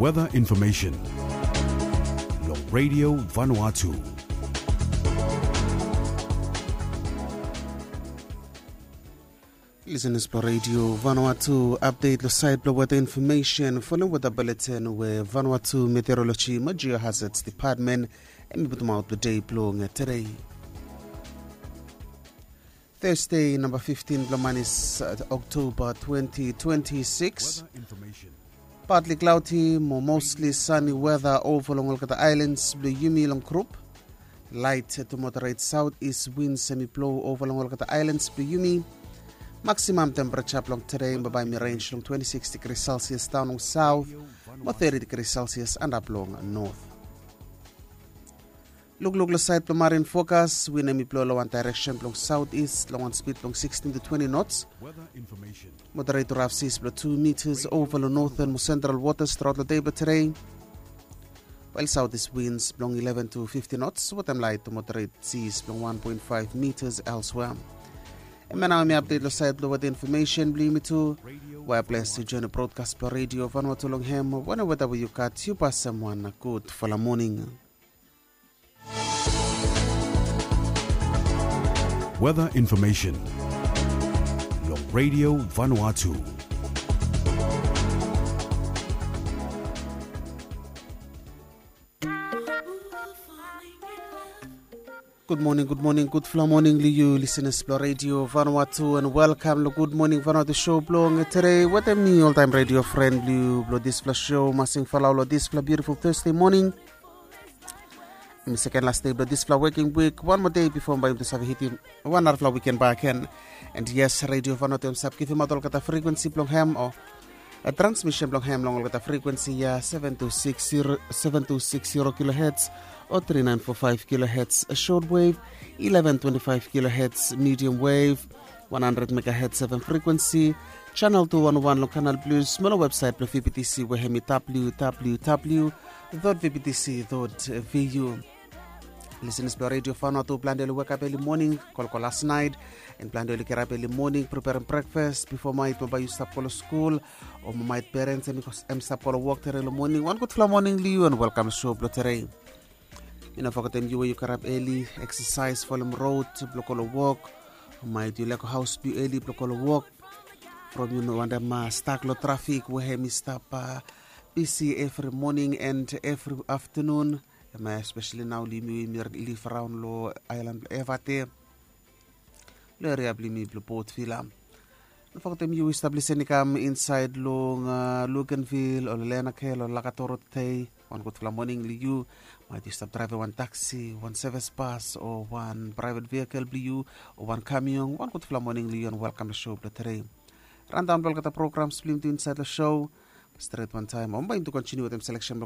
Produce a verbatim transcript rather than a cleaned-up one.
Weather information. Your Radio Vanuatu. Listeners for Radio Vanuatu update the site blow weather information following weather bulletin where Vanuatu Meteorology Geohazards Department and put them out the day blowing today. Thursday, number fifteen, Blamanis, uh, October twenty twenty-six. Partly cloudy, more mostly sunny weather over along the islands, Blue Yumi long group. Light to moderate southeast winds semi-blow over along the islands, Blue Yumi. Maximum temperature along today, by me range long twenty-six degrees Celsius down on south, or thirty degrees Celsius and up along north. Look, look, the side the marine focus. We name blow along one direction along southeast, along one speed along sixteen to twenty knots. Weather information. Moderate to rough seas below two meters over the northern central waters throughout the day but today. While southeast winds along eleven to fifty knots, with them light to moderate seas along one point five meters elsewhere. And now me update the side with the information. Believe me too. We're blessed to join the broadcast per radio Vanuatu long hem. Whenever you cut, you pass someone good for the morning. Weather information. Your Radio Vanuatu. Good morning, good morning, good flow morning, you listeners to Radio Vanuatu, and welcome to Good Morning Vanuatu show blowing today. What a me all time radio friend, you blow this flash show, massing follow this beautiful Thursday morning. My second last day, but this flow working week, one more day before I'm to have hitting one hour flow weekend back in. And yes, Radio Vanuatu sub give him a dollar frequency blong ham or a transmission blong ham long at a frequency yeah seven two six zero kilohertz. Or three nine four five kilohertz, a short wave, eleven twenty-five kilohertz, medium wave, one hundred megahertz seven frequency, channel two one one, Canal Plus, smaller website, V P T C, where me w w w dot v p t c dot v u. Listeners to Radio Vanuatu, plan to wake up early morning, call call last night, and plan to get up early morning, preparing breakfast before my you stop for school, or my parents and stop for work early morning. One good flow morning, Leo, and welcome to show today. You know, for them you you can up early, exercise, follow road, block all walk. Might you like a house be early, block all walk. From you know, when them uh, stuck low traffic, where me stop uh, busy every morning and every afternoon. Um, especially now, we live around low island Evate. Area me blue port villa. For them you establish any come inside long uh, Luganville or Lenakale or Lakatorote. One good for morning, you might you stop driving one taxi, one service bus, or one private vehicle, you or one camion. One good for morning, you and welcome to the show. Today, run down the program, split inside the show. Straight one time. I'm going to continue with them selection